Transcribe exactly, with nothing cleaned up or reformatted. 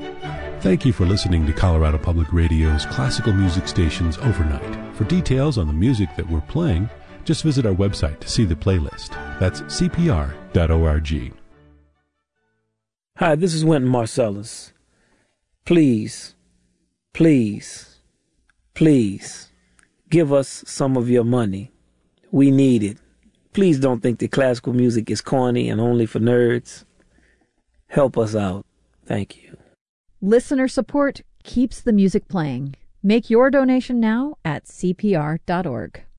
Thank you for listening to Colorado Public Radio's classical music stations overnight. For details on the music that we're playing, just visit our website to see the playlist. That's c p r dot org. Hi, this is Wynton Marsalis. Please, please, please, give us some of your money. We need it. Please don't think that classical music is corny and only for nerds. Help us out. Thank you. Listener support keeps the music playing. Make your donation now at c p r dot org.